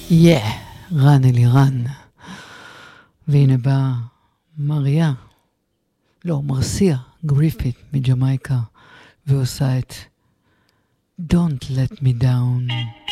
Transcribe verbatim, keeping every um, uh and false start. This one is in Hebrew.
יא, רן אלירן. והנה באה מריה, לא, מרסיה גריפית מג'מייקה, ועושה את Don't Let Me Down.